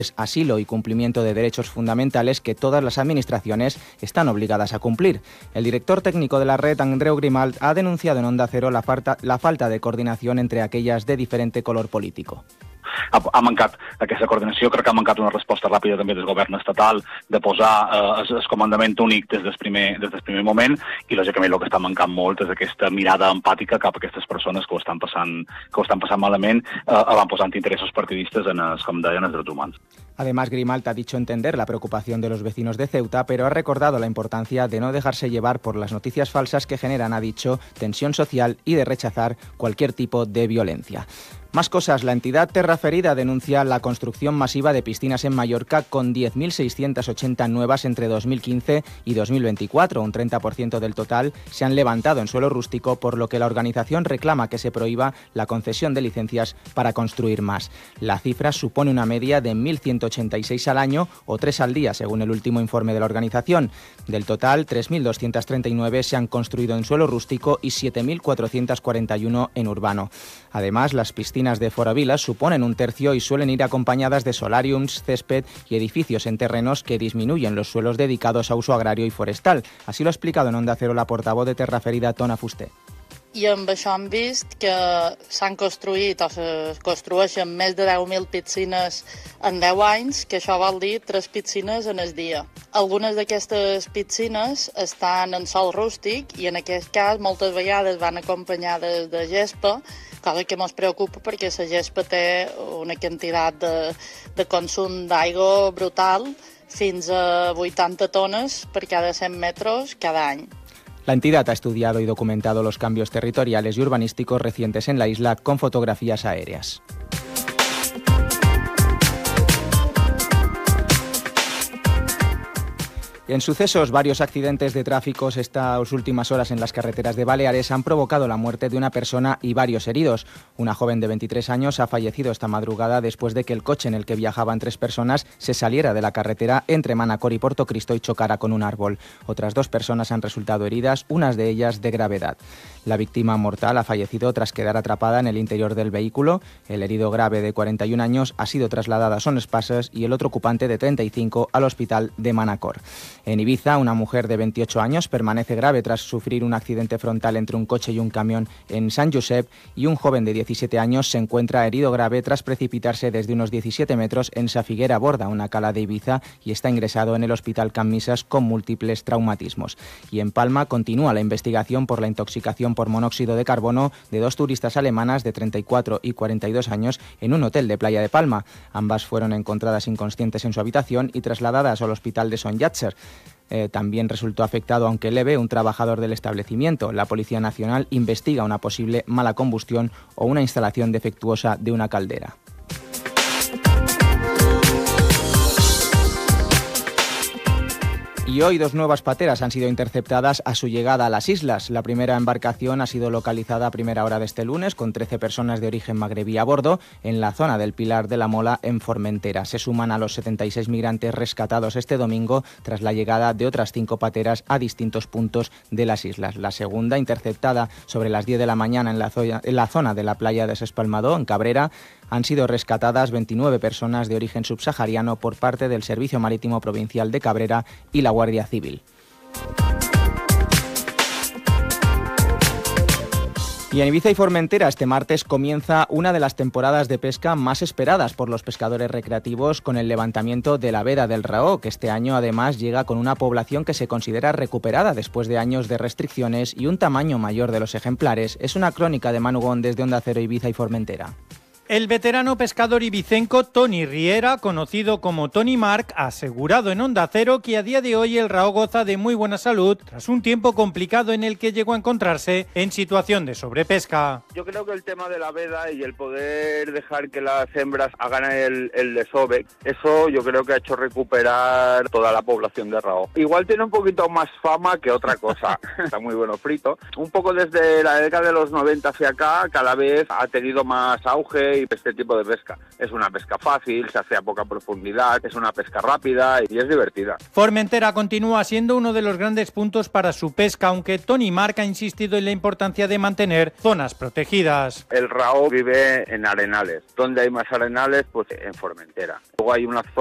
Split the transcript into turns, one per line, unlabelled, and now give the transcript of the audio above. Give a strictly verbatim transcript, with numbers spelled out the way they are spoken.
asilo y cumplimiento de derechos fundamentales que todas las administraciones están obligadas a cumplir. El director técnico de la red, Andreu Grimalt, ha denunciado en Onda Cero la falta, la falta de coordinación entre aquellas de diferente color político.
Ha, ha mancat aquesta coordinació, crec que ha mancat una resposta ràpida també del govern estatal de posar eh, el comandament únic des del primer, des del primer moment i lògicament el que està mancant molt és aquesta mirada empàtica cap a aquestes persones que ho estan passant, que ho estan passant malament, eh, van posant interessos partidistes en els, com deien, els drets humans.
Además, Grimalt ha dicho entender la preocupación de los vecinos de Ceuta, pero ha recordado la importancia de no dejarse llevar por las noticias falsas que generan, ha dicho, tensión social y de rechazar cualquier tipo de violencia. Más cosas. La entidad Terra Ferida denuncia la construcción masiva de piscinas en Mallorca con diez mil seiscientas ochenta nuevas entre dos mil quince y dos mil veinticuatro. Un treinta por ciento del total se han levantado en suelo rústico, por lo que la organización reclama que se prohíba la concesión de licencias para construir más. La cifra supone una media de mil ciento ochenta y seis al año o tres al día, según el último informe de la organización. Del total, tres mil doscientas treinta y nueve se han construido en suelo rústico y siete mil cuatrocientas cuarenta y uno en urbano. Además, las piscinas de Foravila suponen un tercio y suelen ir acompañadas de solariums, césped y edificios en terrenos que disminuyen los suelos dedicados a uso agrario y forestal. Así lo ha explicado en Onda Cero la portavoz de Terra Ferida, Tona Fuster.
I amb això hem vist que s'han construït o se construeixen més de deu mil piscines en deu anys, que això vol dir tres piscines en el dia. Algunes d'aquestes piscines estan en sòl rústic i en aquest cas moltes vegades van acompanyades de gespa, cosa que ens preocupa perquè la gespa té una quantitat de, de consum d'aigua brutal, fins a vuitanta tones per cada cent metres cada any.
La entidad ha estudiado y documentado los cambios territoriales y urbanísticos recientes en la isla con fotografías aéreas. En sucesos, varios accidentes de tráfico estas últimas horas en las carreteras de Baleares han provocado la muerte de una persona y varios heridos. Una joven de veintitrés años ha fallecido esta madrugada después de que el coche en el que viajaban tres personas se saliera de la carretera entre Manacor y Portocristo y chocara con un árbol. Otras dos personas han resultado heridas, unas de ellas de gravedad. La víctima mortal ha fallecido tras quedar atrapada en el interior del vehículo. El herido grave de cuarenta y un años ha sido trasladado a Son Espases y el otro ocupante de treinta y cinco al hospital de Manacor. En Ibiza, una mujer de veintiocho años permanece grave tras sufrir un accidente frontal entre un coche y un camión en Sant Josep, y un joven de diecisiete años se encuentra herido grave tras precipitarse desde unos diecisiete metros en Sa Figuera Borda, una cala de Ibiza, y está ingresado en el hospital Can Misas con múltiples traumatismos. Y en Palma continúa la investigación por la intoxicación por monóxido de carbono de dos turistas alemanas de treinta y cuatro y cuarenta y dos años en un hotel de Playa de Palma. Ambas fueron encontradas inconscientes en su habitación y trasladadas al hospital de Son Llàtzer. Eh, también resultó afectado, aunque leve, un trabajador del establecimiento. La Policía Nacional investiga una posible mala combustión o una instalación defectuosa de una caldera. Y hoy dos nuevas pateras han sido interceptadas a su llegada a las islas. La primera embarcación ha sido localizada a primera hora de este lunes con trece personas de origen magrebí a bordo en la zona del Pilar de la Mola en Formentera. Se suman a los setenta y seis migrantes rescatados este domingo tras la llegada de otras cinco pateras a distintos puntos de las islas. La segunda, interceptada sobre las diez de la mañana en la, zona, en la zona de la playa de S'Espalmador, en Cabrera, han sido rescatadas veintinueve personas de origen subsahariano por parte del Servicio Marítimo Provincial de Cabrera y la Guardia Civil. Y en Ibiza y Formentera este martes comienza una de las temporadas de pesca más esperadas por los pescadores recreativos, con el levantamiento de la veda del Raó, que este año además llega con una población que se considera recuperada después de años de restricciones y un tamaño mayor de los ejemplares. Es una crónica de Manu Gon desde Onda Cero, Ibiza y Formentera.
El veterano pescador ibicenco Toni Riera, conocido como Tony Mark, ha asegurado en Onda Cero que a día de hoy el Raó goza de muy buena salud tras un tiempo complicado en el que llegó a encontrarse en situación de sobrepesca.
Yo creo que el tema de la veda y el poder dejar que las hembras hagan el, el desove, eso yo creo que ha hecho recuperar toda la población de Raó. Igual tiene un poquito más fama que otra cosa. Está muy bueno frito. Un poco desde la década de los noventa hacia acá, cada vez ha tenido más auge y este tipo de pesca. Es una pesca fácil, se hace a poca profundidad, es una pesca rápida y es divertida.
Formentera continúa siendo uno de los grandes puntos para su pesca, aunque Tony Marc ha insistido en la importancia de mantener zonas protegidas.
El rao vive en arenales. ¿Dónde hay más arenales? Pues en Formentera. Luego hay una zona